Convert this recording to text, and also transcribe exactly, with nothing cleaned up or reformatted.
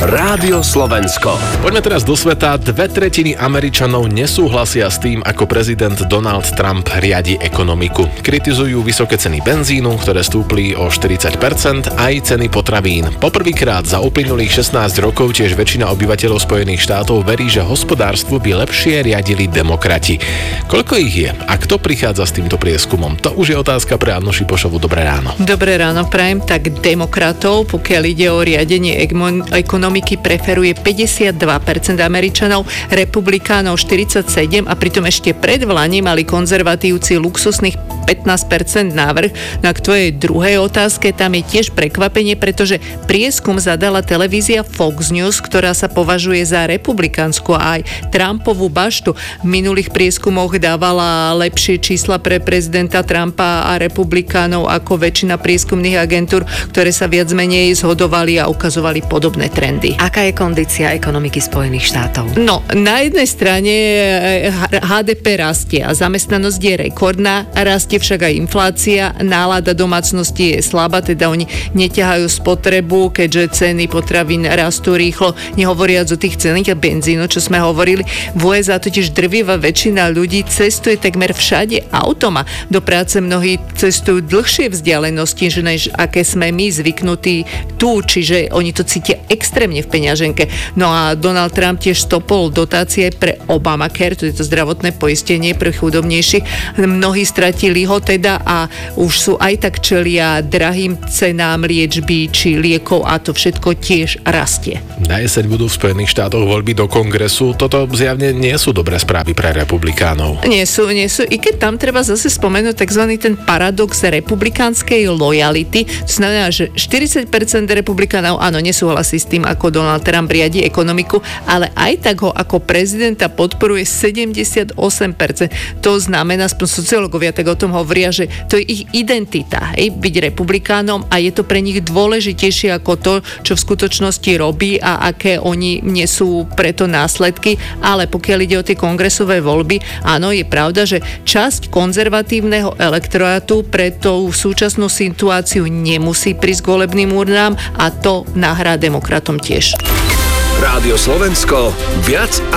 Rádio Slovensko. Poďme teraz do sveta. Dve tretiny Američanov nesúhlasia s tým, ako prezident Donald Trump riadi ekonomiku. Kritizujú vysoké ceny benzínu, ktoré stúpli o štyridsať percent, aj ceny potravín. Poprvýkrát za uplynulých šestnásť rokov tiež väčšina obyvateľov Spojených štátov verí, že hospodárstvo by lepšie riadili demokrati. Koľko ich je? A kto prichádza s týmto prieskumom? To už je otázka pre Annu Šipošovu. Dobré ráno. Dobré ráno, prajem. Tak demokratov, pokiaľ ide o riadenie ekonomiky, preferuje päťdesiatdva percent Američanov, republikánov štyridsaťsedem percent a pritom ešte pred vlaním mali konzervatívci luxusných pätnásť percent návrh. Na k tvojej druhej otázke tam je tiež prekvapenie, pretože prieskum zadala televízia Fox News, ktorá sa považuje za republikánsku a aj Trumpovú baštu. V minulých prieskumoch dávala lepšie čísla pre prezidenta Trumpa a republikánov ako väčšina prieskumných agentúr, ktoré sa viac menej zhodovali a ukazovali podobné trendy. Aká je kondícia ekonomiky Spojených štátov? No, na jednej strane há dé pé rastie a zamestnanosť je rekordná, rastie však aj inflácia, nálada domácnosti je slabá, teda oni neťahajú spotrebu, keďže ceny potravín rastú rýchlo, nehovoriac o tých cenách benzínu, čo sme hovorili. V ú es á totiž drvivá väčšina ľudí cestuje takmer všade autom a do práce mnohí cestujú dlhšie vzdialenosti, než aké sme my zvyknutí tu, čiže oni to cítia extrémne v peňaženke. No a Donald Trump tiež stopol dotácie pre Obamacare, to je to zdravotné poistenie pre chudobnejších. Mnohí stratili ho teda a už sú aj tak čelia drahým cenám liečby či liekov a to všetko tiež rastie. Na jeseň budú v Spojených štátoch voľby do kongresu. Toto zjavne nie sú dobré správy pre republikánov. Nie sú, nie sú. I keď tam treba zase spomenúť takzvaný ten paradox republikánskej lojality. To znamená, že štyridsať percent republikánov áno, nesúhlasí s tým, ako Donald Trump riadi ekonomiku, ale aj tak ho ako prezidenta podporuje sedemdesiatosem percent. To znamená, aspoň sociológovia tak o tom hovoria, že to je ich identita, hej, byť republikánom a je to pre nich dôležitejšie ako to, čo v skutočnosti robí a aké oni nesú preto následky. Ale pokiaľ ide o tie kongresové voľby, áno, je pravda, že časť konzervatívneho elektorátu pre tú súčasnú situáciu nemusí prísť k volebným urnám a to nahrá demokratom tiež. Rádio Slovensko, viac